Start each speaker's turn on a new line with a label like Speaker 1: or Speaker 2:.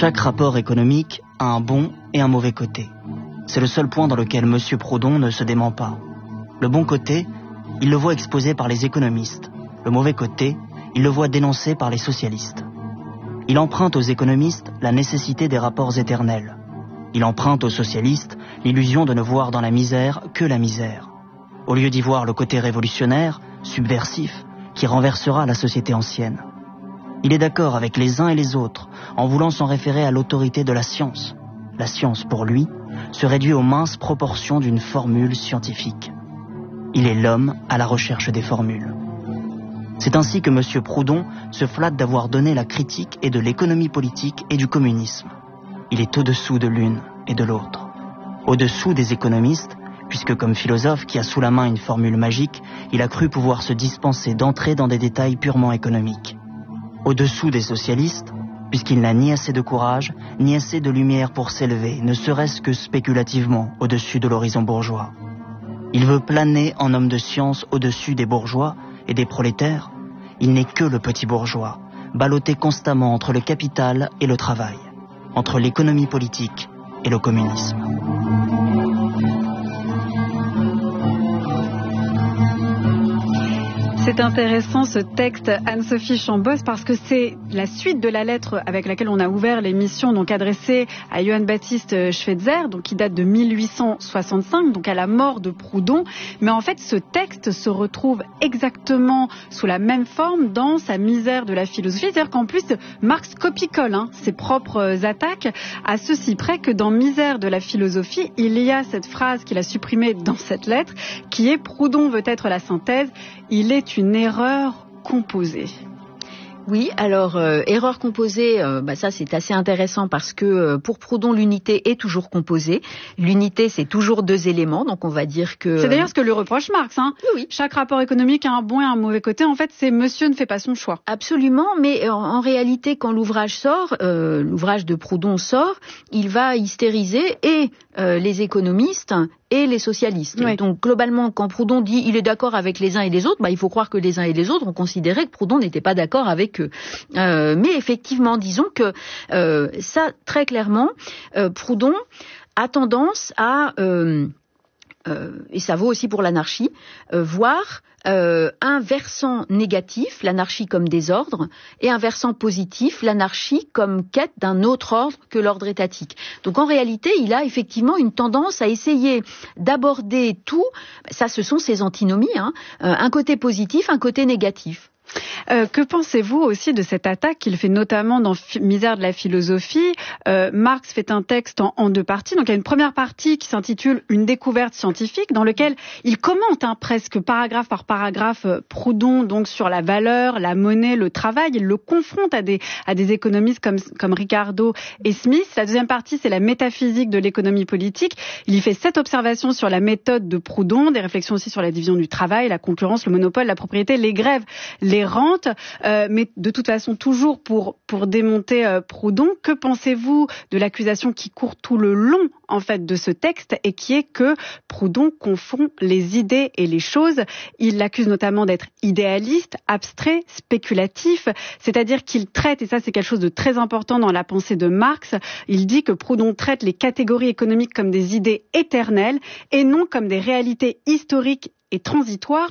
Speaker 1: Chaque rapport économique a un bon et un mauvais côté. C'est le seul point dans lequel M. Proudhon ne se dément pas. Le bon côté, il le voit exposé par les économistes. Le mauvais côté, il le voit dénoncé par les socialistes. Il emprunte aux économistes la nécessité des rapports éternels. Il emprunte aux socialistes l'illusion de ne voir dans la misère que la misère. Au lieu d'y voir le côté révolutionnaire, subversif, qui renversera la société ancienne. Il est d'accord avec les uns et les autres en voulant s'en référer à l'autorité de la science. La science, pour lui, se réduit aux minces proportions d'une formule scientifique. Il est l'homme à la recherche des formules. C'est ainsi que M. Proudhon se flatte d'avoir donné la critique et de l'économie politique et du communisme. Il est au-dessous de l'une et de l'autre. Au-dessous des économistes, puisque comme philosophe qui a sous la main une formule magique, il a cru pouvoir se dispenser d'entrer dans des détails purement économiques. Au-dessous des socialistes, puisqu'il n'a ni assez de courage, ni assez de lumière pour s'élever, ne serait-ce que spéculativement au-dessus de l'horizon bourgeois. Il veut planer en homme de science au-dessus des bourgeois et des prolétaires. Il n'est que le petit bourgeois, ballotté constamment entre le capital et le travail, entre l'économie politique et le communisme.
Speaker 2: C'est intéressant ce texte, Anne-Sophie Chambosse, parce que c'est la suite de la lettre avec laquelle on a ouvert l'émission, donc adressée à Johann Baptist Schweitzer, donc qui date de 1865, donc à la mort de Proudhon. Mais en fait, ce texte se retrouve exactement sous la même forme dans sa misère de la philosophie. C'est-à-dire qu'en plus, Marx copie-colle ses propres attaques, à ceci près que dans Misère de la philosophie, il y a cette phrase qu'il a supprimée dans cette lettre, qui est « Proudhon veut être la synthèse, il est une erreur composée ».
Speaker 3: Oui, alors erreur composée, ça c'est assez intéressant parce que pour Proudhon l'unité est toujours composée. L'unité c'est toujours deux éléments, donc on va dire que...
Speaker 2: C'est d'ailleurs ce que lui reproche Marx.
Speaker 3: Oui.
Speaker 2: Chaque rapport économique a un bon et un mauvais côté. En fait, c'est monsieur ne fait pas son choix.
Speaker 3: Absolument, mais en réalité quand l'ouvrage sort, l'ouvrage de Proudhon sort, il va hystériser et les économistes et les socialistes.
Speaker 2: Oui.
Speaker 3: Donc globalement, quand Proudhon dit il est d'accord avec les uns et les autres, il faut croire que les uns et les autres ont considéré que Proudhon n'était pas d'accord avec eux. Mais effectivement, disons que ça, très clairement, Proudhon a tendance à, et ça vaut aussi pour l'anarchie, voir un versant négatif, l'anarchie comme désordre, et un versant positif, l'anarchie comme quête d'un autre ordre que l'ordre étatique. Donc en réalité, il a effectivement une tendance à essayer d'aborder tout, ça ce sont ses antinomies, un côté positif, un côté négatif.
Speaker 2: Que pensez-vous aussi de cette attaque qu'il fait notamment dans Misère de la philosophie? Marx fait un texte en deux parties. Donc il y a une première partie qui s'intitule Une découverte scientifique, dans lequel il commente presque paragraphe par paragraphe Proudhon, donc sur la valeur, la monnaie, le travail. Il le confronte à des économistes comme Ricardo et Smith. La deuxième partie, c'est la métaphysique de l'économie politique. Il y fait 7 observations sur la méthode de Proudhon, des réflexions aussi sur la division du travail, la concurrence, le monopole, la propriété, les grèves, les rentes, mais de toute façon toujours pour démonter Proudhon. Que pensez-vous de l'accusation qui court tout le long en fait de ce texte et qui est que Proudhon confond les idées et les choses? Il l'accuse notamment d'être idéaliste, abstrait, spéculatif, c'est-à-dire qu'il traite, et ça c'est quelque chose de très important dans la pensée de Marx, il dit que Proudhon traite les catégories économiques comme des idées éternelles et non comme des réalités historiques et transitoires.